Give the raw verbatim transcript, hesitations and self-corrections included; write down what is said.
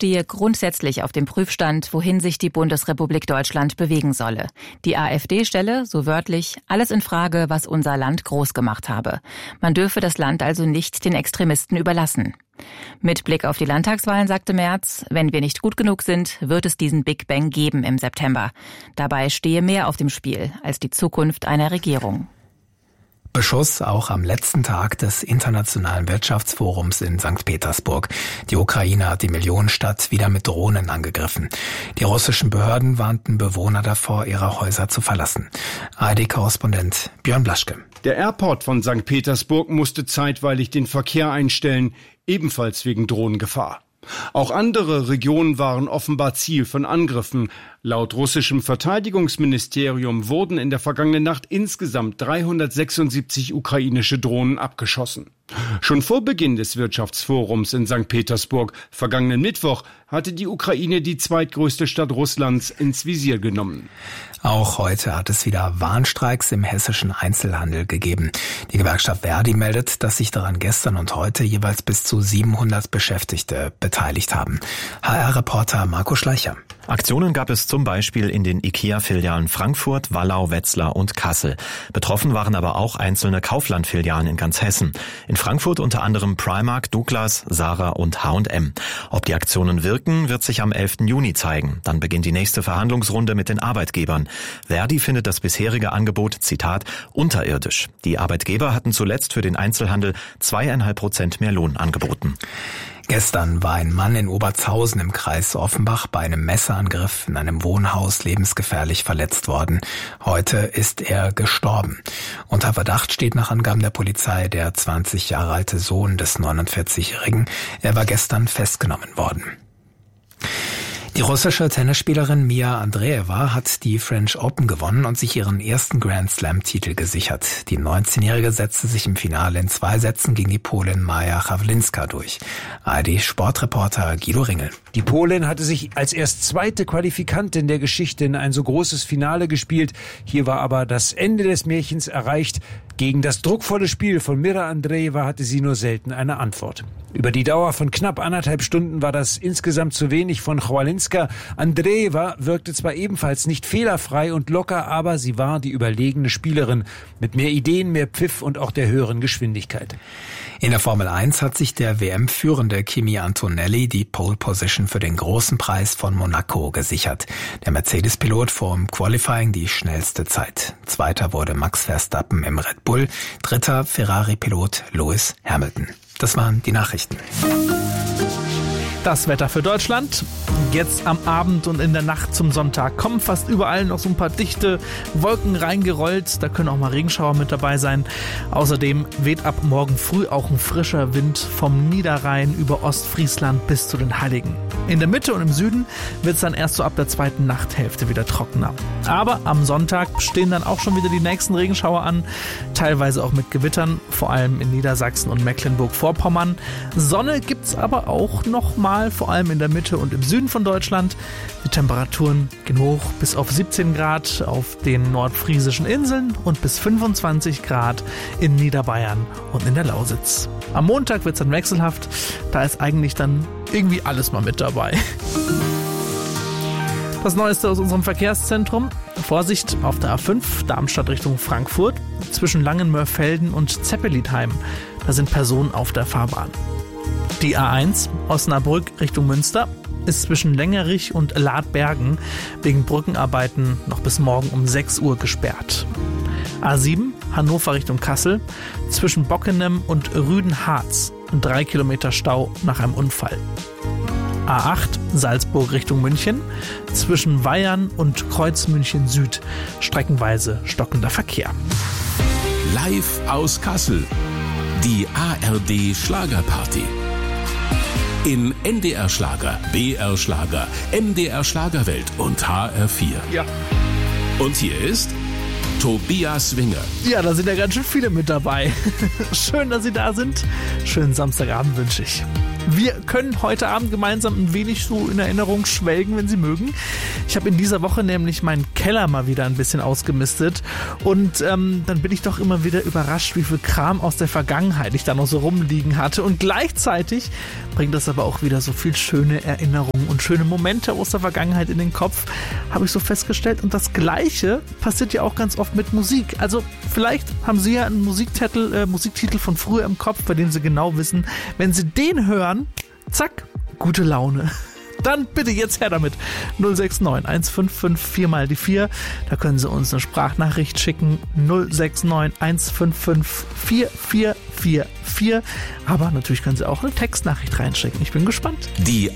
stehe grundsätzlich auf dem Prüfstand, wohin sich die Bundesrepublik Deutschland bewegen solle. Die AfD stelle, so wörtlich, alles in Frage, was unser Land groß gemacht habe. Man dürfe das Land also nicht den Extremisten überlassen. Mit Blick auf die Landtagswahlen sagte Merz, wenn wir nicht gut genug sind, wird es diesen Big Bang geben im September. Dabei stehe mehr auf dem Spiel als die Zukunft einer Regierung. Beschuss auch am letzten Tag des Internationalen Wirtschaftsforums in Sankt Petersburg. Die Ukraine hat die Millionenstadt wieder mit Drohnen angegriffen. Die russischen Behörden warnten Bewohner davor, ihre Häuser zu verlassen. A R D-Korrespondent Björn Blaschke. Der Airport von Sankt Petersburg musste zeitweilig den Verkehr einstellen, ebenfalls wegen Drohnengefahr. Auch andere Regionen waren offenbar Ziel von Angriffen. Laut russischem Verteidigungsministerium wurden in der vergangenen Nacht insgesamt dreihundertsechsundsiebzig ukrainische Drohnen abgeschossen. Schon vor Beginn des Wirtschaftsforums in Sankt Petersburg, vergangenen Mittwoch, hatte die Ukraine die zweitgrößte Stadt Russlands ins Visier genommen. Auch heute hat es wieder Warnstreiks im hessischen Einzelhandel gegeben. Die Gewerkschaft Verdi meldet, dass sich daran gestern und heute jeweils bis zu siebenhundert Beschäftigte beteiligt haben. H R-Reporter Marco Schleicher. Aktionen gab es zum Beispiel in den IKEA-Filialen Frankfurt, Wallau, Wetzlar und Kassel. Betroffen waren aber auch einzelne Kaufland-Filialen in ganz Hessen. In Frankfurt unter anderem Primark, Douglas, Zara und H und M. Ob die Aktionen wirken, wird sich am elften Juni zeigen. Dann beginnt die nächste Verhandlungsrunde mit den Arbeitgebern. Verdi findet das bisherige Angebot, Zitat, unterirdisch. Die Arbeitgeber hatten zuletzt für den Einzelhandel zweieinhalb Prozent mehr Lohn angeboten. Gestern war ein Mann in Obertshausen im Kreis Offenbach bei einem Messerangriff in einem Wohnhaus lebensgefährlich verletzt worden. Heute ist er gestorben. Unter Verdacht steht nach Angaben der Polizei der zwanzig Jahre alte Sohn des neunundvierzigjährigen. Er war gestern festgenommen worden. Die russische Tennisspielerin Mia Andreeva hat die French Open gewonnen und sich ihren ersten Grand Slam-Titel gesichert. Die neunzehnjährige setzte sich im Finale in zwei Sätzen gegen die Polin Maja Chawlinska durch. A R D-Sportreporter Guido Ringel. Die Polin hatte sich als erst zweite Qualifikantin der Geschichte in ein so großes Finale gespielt. Hier war aber das Ende des Märchens erreicht. Gegen das druckvolle Spiel von Mira Andreeva hatte sie nur selten eine Antwort. Über die Dauer von knapp anderthalb Stunden war das insgesamt zu wenig von Chawlinska. Andreeva wirkte zwar ebenfalls nicht fehlerfrei und locker, aber sie war die überlegene Spielerin mit mehr Ideen, mehr Pfiff und auch der höheren Geschwindigkeit. In der Formel eins hat sich der W M-Führende Kimi Antonelli die Pole Position für den großen Preis von Monaco gesichert. Der Mercedes-Pilot fuhr im Qualifying die schnellste Zeit. Zweiter wurde Max Verstappen im Red Bull, dritter Ferrari-Pilot Lewis Hamilton. Das waren die Nachrichten. Das Wetter für Deutschland. Jetzt am Abend und in der Nacht zum Sonntag kommen fast überall noch so ein paar dichte Wolken reingerollt. Da können auch mal Regenschauer mit dabei sein. Außerdem weht ab morgen früh auch ein frischer Wind vom Niederrhein über Ostfriesland bis zu den Heiligen. In der Mitte und im Süden wird es dann erst so ab der zweiten Nachthälfte wieder trockener. Aber am Sonntag stehen dann auch schon wieder die nächsten Regenschauer an. Teilweise auch mit Gewittern, vor allem in Niedersachsen und Mecklenburg-Vorpommern. Sonne gibt's aber auch noch mal, vor allem in der Mitte und im Süden von Deutschland. Die Temperaturen gehen hoch bis auf siebzehn Grad auf den nordfriesischen Inseln und bis fünfundzwanzig Grad in Niederbayern und in der Lausitz. Am Montag wird es dann wechselhaft, da ist eigentlich dann irgendwie alles mal mit dabei. Das Neueste aus unserem Verkehrszentrum. Vorsicht auf der A fünf, Darmstadt Richtung Frankfurt, zwischen Langenmörfelden und Zeppelitheim. Da sind Personen auf der Fahrbahn. Die A eins, Osnabrück Richtung Münster, ist zwischen Längerich und Ladbergen wegen Brückenarbeiten noch bis morgen um sechs Uhr gesperrt. A sieben, Hannover Richtung Kassel, zwischen Bockenem und Rüdenharz, drei Kilometer Stau nach einem Unfall. A acht, Salzburg Richtung München, zwischen Weyern und Kreuz München Süd, streckenweise stockender Verkehr. Live aus Kassel, die A R D Schlagerparty. In N D R Schlager, B R Schlager, M D R Schlagerwelt und H R vier. Ja. Und hier ist Tobias Winger. Ja, da sind ja ganz schön viele mit dabei. Schön, dass Sie da sind. Schönen Samstagabend wünsche ich. Wir können heute Abend gemeinsam ein wenig so in Erinnerung schwelgen, wenn Sie mögen. Ich habe in dieser Woche nämlich meinen Keller mal wieder ein bisschen ausgemistet und ähm, dann bin ich doch immer wieder überrascht, wie viel Kram aus der Vergangenheit ich da noch so rumliegen hatte, und gleichzeitig bringt das aber auch wieder so viel schöne Erinnerungen und schöne Momente aus der Vergangenheit in den Kopf, habe ich so festgestellt. Und das Gleiche passiert ja auch ganz oft mit Musik. Also vielleicht haben Sie ja einen Musiktitel, äh, Musiktitel von früher im Kopf, bei dem Sie genau wissen, wenn Sie den hören, zack, gute Laune. Dann bitte jetzt her damit. null sechs neun eins fünf fünf vier mal die vier. Da können Sie uns eine Sprachnachricht schicken. null sechs neun eins fünf fünf vier vier vier vier. Aber natürlich können Sie auch eine Textnachricht reinschicken. Ich bin gespannt. Die